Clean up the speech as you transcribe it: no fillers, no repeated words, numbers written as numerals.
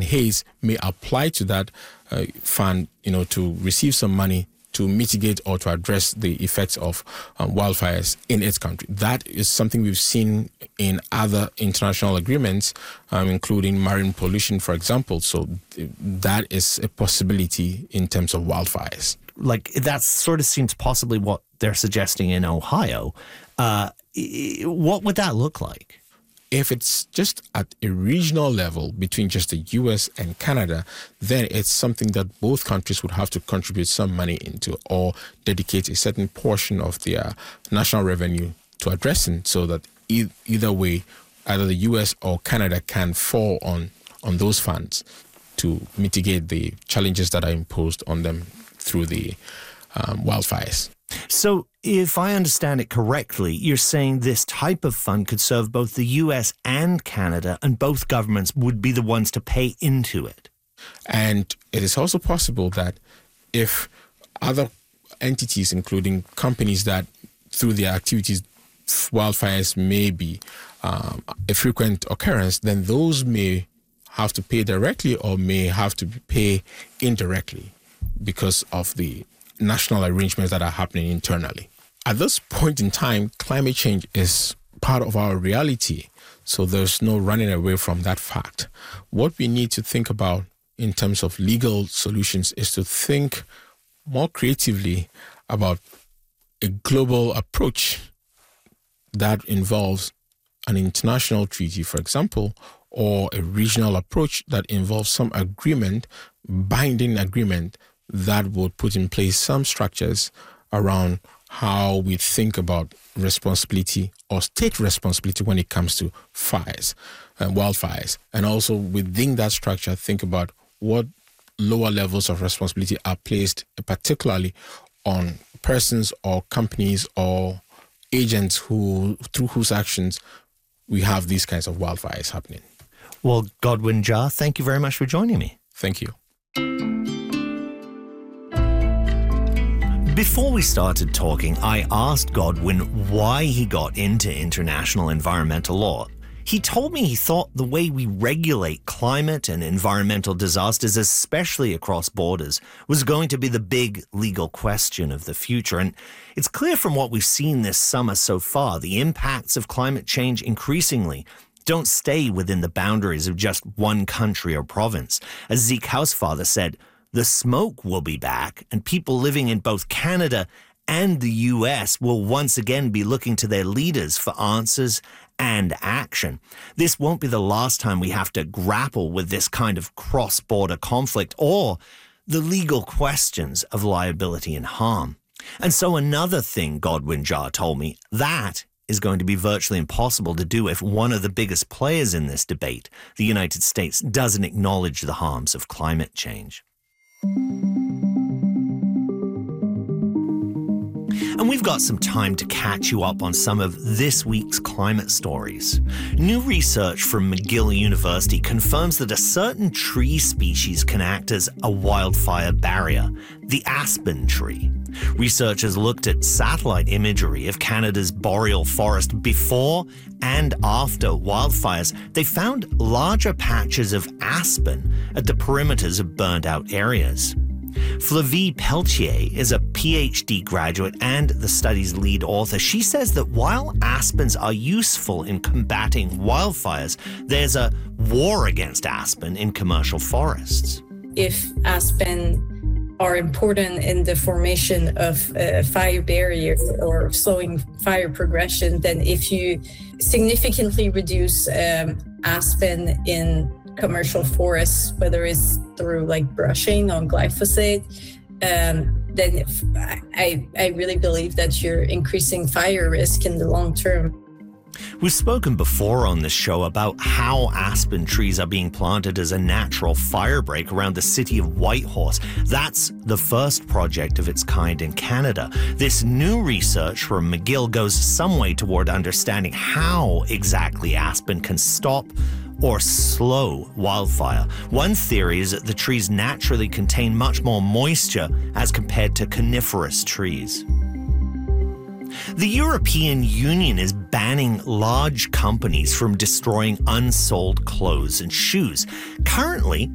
Hayes may apply to that fund, to receive some money to mitigate or to address the effects of wildfires in its country. That is something we've seen in other international agreements, including marine pollution, for example. So that is a possibility in terms of wildfires. Like, that sort of seems possibly what they're suggesting in Ohio. What would that look like? If it's just at a regional level between just the U.S. and Canada, then it's something that both countries would have to contribute some money into or dedicate a certain portion of their national revenue to addressing, so that either way, either the U.S. or Canada can fall on those funds to mitigate the challenges that are imposed on them through the wildfires. So if I understand it correctly, you're saying this type of fund could serve both the US and Canada, and both governments would be the ones to pay into it. And it is also possible that if other entities, including companies that through their activities, wildfires may be a frequent occurrence, then those may have to pay directly or may have to pay indirectly because of the national arrangements that are happening internally. At this point in time, climate change is part of our reality, so there's no running away from that fact. What we need to think about in terms of legal solutions is to think more creatively about a global approach that involves an international treaty, for example, or a regional approach that involves some agreement, binding agreement, that would put in place some structures around how we think about responsibility or state responsibility when it comes to fires and wildfires. And also within that structure, think about what lower levels of responsibility are placed, particularly on persons or companies or agents through whose actions we have these kinds of wildfires happening. Well, Godwin Jia, thank you very much for joining me. Thank you. Before we started talking, I asked Godwin why he got into international environmental law. He told me he thought the way we regulate climate and environmental disasters, especially across borders, was going to be the big legal question of the future. And it's clear from what we've seen this summer so far, the impacts of climate change increasingly don't stay within the boundaries of just one country or province. As Zeke Housefather said, the smoke will be back, and people living in both Canada and the US will once again be looking to their leaders for answers and action. This won't be the last time we have to grapple with this kind of cross-border conflict or the legal questions of liability and harm. And so another thing Godwin Jia told me, that is going to be virtually impossible to do if one of the biggest players in this debate, the United States, doesn't acknowledge the harms of climate change. And we've got some time to catch you up on some of this week's climate stories. New research from McGill University confirms that a certain tree species can act as a wildfire barrier, the aspen tree. Researchers looked at satellite imagery of Canada's boreal forest before and after wildfires. They found larger patches of aspen at the perimeters of burned-out areas. Flavie Pelletier is a PhD graduate and the study's lead author. She says that while aspens are useful in combating wildfires, there's a war against aspen in commercial forests. If aspen are important in the formation of fire barriers or slowing fire progression, then if you significantly reduce aspen in commercial forests, whether it's through like brushing on glyphosate, then I really believe that you're increasing fire risk in the long term. We've spoken before on this show about how aspen trees are being planted as a natural fire break around the city of Whitehorse. That's the first project of its kind in Canada. This new research from McGill goes some way toward understanding how exactly aspen can stop or slow wildfire. One theory is that the trees naturally contain much more moisture as compared to coniferous trees. The European Union is banning large companies from destroying unsold clothes and shoes. Currently,